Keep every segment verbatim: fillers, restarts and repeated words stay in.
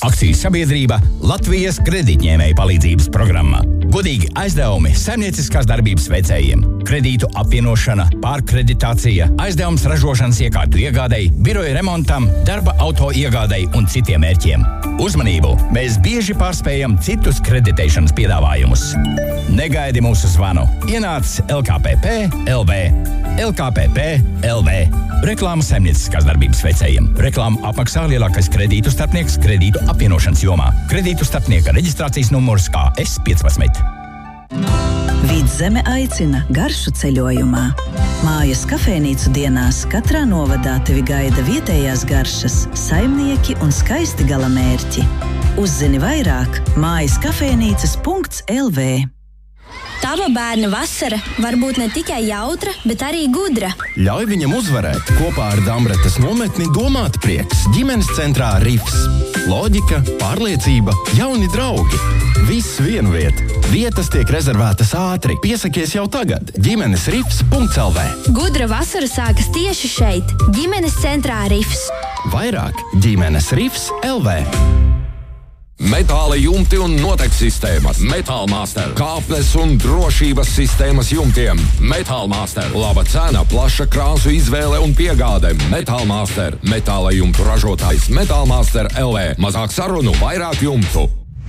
Akcijas sabiedrība Latvijas kredītņēmēju palīdzības programma. Godīgi aizdevumi saimnieciskās darbības veicējiem. Kredītu apvienošana, pārkreditācija, aizdevums ražošanas iekārtu iegādei, biroja remontam, darba auto iegādei un citiem mērķiem. Uzmanību! Mēs bieži pārspējam citus kreditēšanas piedāvājumus. Negaidi mūsu zvanu. Ienāc L K P P L V. L K P P L V. Reklāma saimnieciskās darbības veicējiem. Reklāmu apmaksā lielākais kredītu starpnieks kredītu apvienošanas jomā. Kredītu starpnieka reģistrācijas numurs K S piecpadsmit. Vidzeme aicina garšu ceļojumā. Mājas kafejnīcu dienās katrā novadā tevi gaida vietējās garšas, saimnieki un skaisti galamērķi. Uzzini vairāk mājas kafejnīcas punkts L V. Tava bērna vasara var būt ne tikai jautra, bet arī gudra. Ļauj viņam uzvarēt kopā ar Dambretes nometni Domāt prieks. Ģimenes centrā Rifs. Loģika, pārliecība, jauni draugi. Viss vienu vietu. Vietas tiek rezervētas ātri. Piesakies jau tagad. ģimenes rifs punkts L V. Gudra vasara sākas tieši šeit, ģimenes centrā Rifs. Vairāk ģimenes rifs punkt L V. Metāla jumti un notek sistēmas. Metālmaster. Kāpnes un drošības sistēmas jumtiem. Metālmaster. Laba cena, plaša krāsu izvēle un piegāde. Metālmaster. Metāla jumtu ražotājs Metālmaster L V. Mazāk sarunu, vairāk jumtu.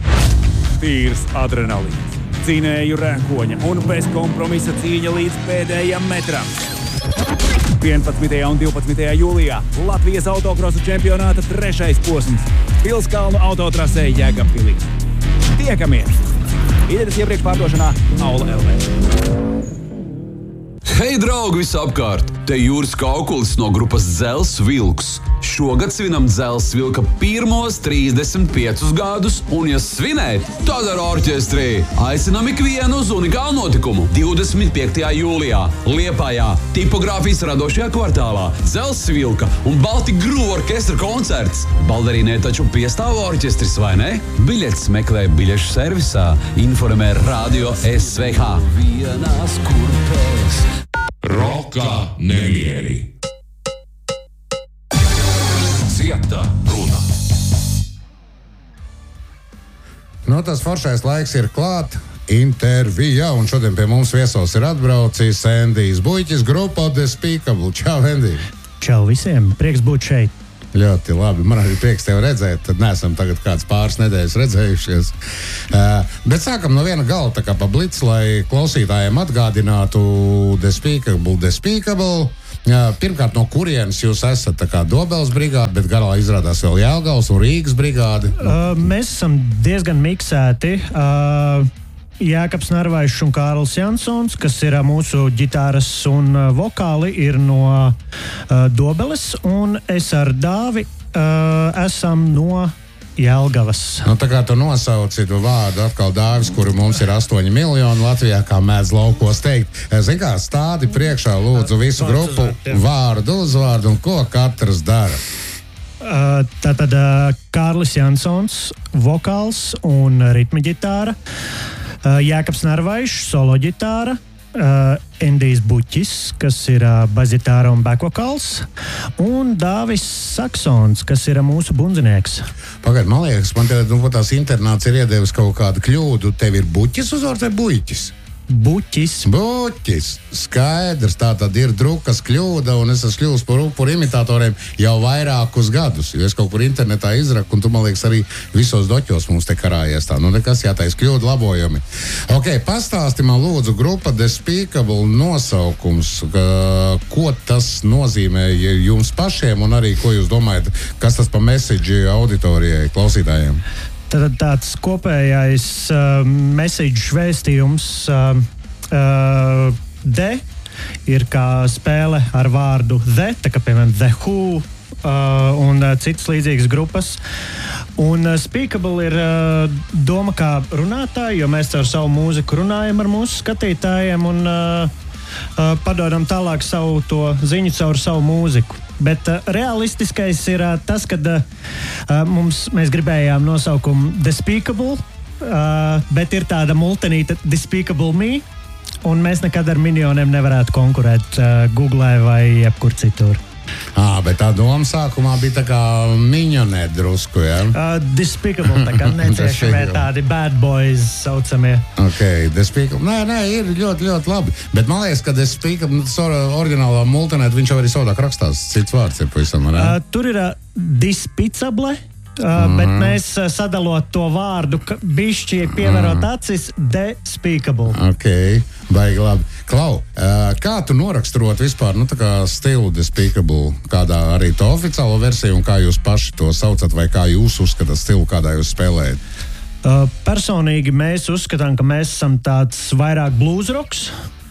Tīrs adrenalīns, cīnēju rēkoņa un bez kompromisa cīņa līdz pēdējam metram. vienpadsmitajā un divpadsmitajā jūlijā Latvijas autokrosu čempionāta trešais posms Pilskalnu autotrasē Jēkabpilī. Tiekamies! Biļetes iepriekš pārdošanā Aula L V. Hei, draugi visapkārt! Te Jūras Kaukulis no grupas Dzels Vilks. Šogad svinam Dzels Vilka pirmos trīsdesmit piecus gadus, un, ja svinēt, tad ar orķestrī. Aicinam ikvienu uz unikālu notikumu divdesmit piektajā jūlijā Liepājā, tipogrāfijas radošajā kvartālā. Dzels Vilka un Balti Groove orkestra koncerts. Baldarīnē taču piestāv orķestris, vai ne? Biļetes meklē biļešu servisā, informē Radio S V H. Vienās kurpēs. Roka nemieri. Cieta runa. No tas foršais laiks ir klāt. Intervija, un šodien pie mums viesos ir atbraucis Endijs Buļķis, grupa Despicable. Čau, Endij! Čau visiem, prieks būt šeit. Ļoti labi, man arī prieks tevi redzēt, tad neesam tagad kāds pāris nedēļas redzējušies. Uh, bet sākam no viena gala, tā kā pa blitz, lai klausītājiem atgādinātu Despicable, Despicable. Uh, pirmkārt, no kurienes jūs esat, tā kā Dobeles brigāde, bet garā izrādās vēl Jelgavas un Rīgas brigāde? Uh, mēs esam diezgan miksēti. Uh, Jēkabs Narvaišs un Kārlis Jansons, kas ir mūsu ģitāras un vokāli, ir no uh, Dobeles, un es ar Dāvi uh, esam no Jelgavas. Nu, tā kā tu nosauci tu vārdu atkal Dāvis, kuru mums ir astoņi miljoni Latvijā, kā mēdz laukos teikt. Zin kā, stādi priekšā lūdzu visu grupu vārdu, uzvārdu un ko katrs dara. Uh, tātad uh, Kārlis Jansons, vokāls un ritma ģitāra. Uh, Jēkabs Narvaišs, solo ģitāra, uh, Endijs Buļķis, kas ir uh, basģitāra un backvokāls, un Dāvis Saksons, kas ir uh, mūsu bundzinieks. Pagaid, man liekas, man te, nu, tās internāts ir iedevis kaut kādu kļūdu. Tev ir Buļķis uzvārds vai Buļķis? Buļķis. Buļķis. Skaidrs, tā tad ir drukas kļūda, un es esmu kļūst par upuru imitatoriem jau vairākus gadus. Jo es kaut kur internetā izraku, un tu, man liekas, arī visos doķos mums te karājies tā. Nu, nekas jātais kļūda labojumi. Ok, pastāsti man lūdzu grupa Despicable nosaukums. Ko tas nozīmē jums pašiem, un arī ko jūs domājat, kas tas pa message auditorijai, klausītājiem? Tad tāds kopējais uh, message vēstījums uh, uh, D ir kā spēle ar vārdu The, tā kā piemēram The Who uh, un uh, citas līdzīgas grupas. Un uh, Speakable ir uh, doma kā runātāji, jo mēs ar savu mūziku runājam ar mūsu skatītājiem un uh, uh, padodam tālāk savu to ziņu caur savu mūziku. Bet uh, realistiskais ir uh, tas, ka uh, mums, mēs gribējām nosaukumu Despicable, uh, bet ir tāda multinīta Despicable Me, un mēs nekad ar minioniem nevarētu konkurēt uh, Google vai jebkur citur. Ah, bet tā doma sākumā bija tā kā miņonē drusku, ja? Uh, despicable, tā kā neciešamie tādi bad boys saucamie. Ok, despicable. Nē, nē, ir ļoti, ļoti labi. Bet man liekas, ka despicable, tas oriģinālā multinēt, viņš jau arī savādāk rakstās. Cits vārds ir pavisam, ne? Uh, tur ir uh, dispicable. Uh, mm-hmm. Bet mēs uh, sadalot to vārdu, bišķi pievērot mm. acis, despicable. Ok, baigi labi. Klau, uh, kā tu noraksturot vispār, nu tā kā stilu despicable, kādā arī to oficiālo versiju, un kā jūs paši to saucat, vai kā jūs uzskatāt stilu, kādā jūs spēlējat? Uh, personīgi mēs uzskatām, ka mēs esam tāds vairāk bluesroks.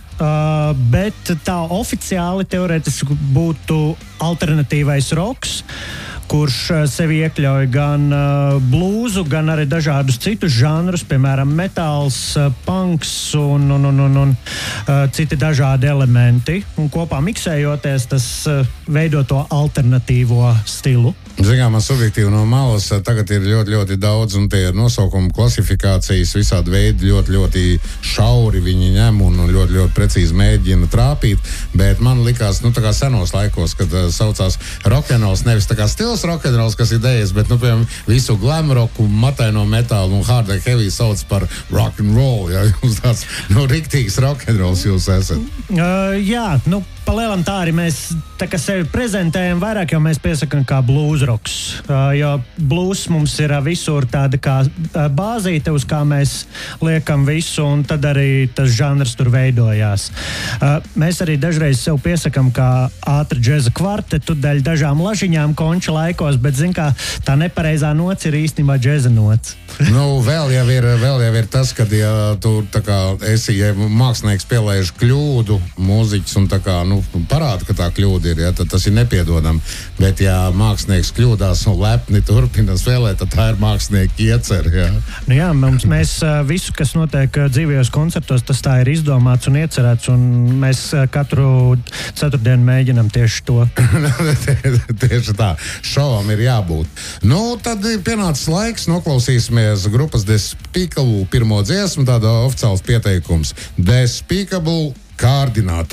Uh, bet tā oficiāli teorētiski būtu alternatīvais roks, kurš sevi iekļauj gan uh, blūzu, gan arī dažādus citus žanrus, piemēram, metāls, uh, punks un, un, un, un, un uh, citi dažādi elementi. Un kopā miksējoties, tas uh, veido to alternatīvo stilu. Zinām, man subjektīvi no malas tagad ir ļoti, ļoti daudz, un tie nosaukumi klasifikācijas visādi veidi ļoti, ļoti šauri viņi ņem un ļoti, ļoti precīzi mēģina trāpīt, bet man likās, nu, tā kā senos laikos, kad uh, saucās rock'n'rolls, nevis tā kā stils rock'n'rolls, kas ir idejas, bet, nu, piemēram, visu glam roku, mataino metālu un hard and heavy sauc par rock'n'roll, ja jūs tāds, nu, riktīgs rock'n'rolls jūs esat. Uh, jā, nu, palielam tā arī mēs tā kā sevi prezentējam vairāk, jo mēs piesakam kā bluesroks. Uh, jo blues mums ir uh, visur tāda kā uh, bāzīte, uz kā mēs liekam visu, un tad arī tas žanrs tur veidojās. Uh, mēs arī dažreiz sev piesakam kā ātri džeza kvartetu dēļ dažām lažiņām konča laikos, bet, zin kā, tā nepareizā nots ir īstenībā džeza nots. Nu, vēl jau ir, vēl jau ir tas, kad, ja tu tā kā esi, ja mākslinieks pielaiž kļūdu, mūziķis, un tā kā, nu, parāda, ka tā kļūda ir, ja, tad tas ir nepiedodam. Bet, ja mākslinieks kļūdās un lepni turpina spēlēt, tad tā ir mākslinieka iecer, ja. Nu jā, mums, mēs visu, kas notiek dzīvajos koncertos, tas tā ir izdomāts un iecerēts, un mēs katru ceturtdienu mēģinam tieši to. Tieši tā. Šovam ir jābūt. Nu, tad pienācis laiks, noklausīsimies grupas Despicable pirmo dziesmu, tāda oficiāls pieteikums. Despicable kārdinātā.